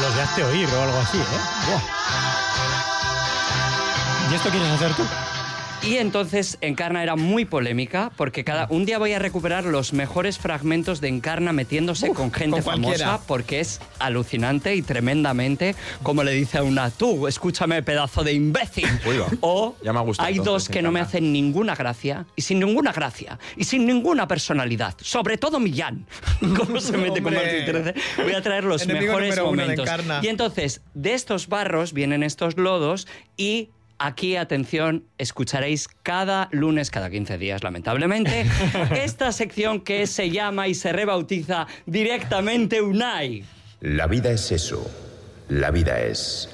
los de Hazte Oír o algo así, ¿eh? Buah. ¿Y esto quieres hacer tú? Y entonces Encarna era muy polémica porque un día voy a recuperar los mejores fragmentos de Encarna metiéndose con gente famosa, porque es alucinante y tremendamente como le dice a una, tú, escúchame, pedazo de imbécil. O ya me ha gustado, hay dos que no me hacen ninguna gracia y sin ninguna personalidad, sobre todo Millán. ¿Cómo se mete con Martín Terce? Voy a traer los mejores momentos. Y entonces, de estos barros vienen estos lodos y aquí, atención, escucharéis cada lunes, cada 15 días, lamentablemente, esta sección que se llama y se rebautiza directamente Unai. La vida es eso. La vida es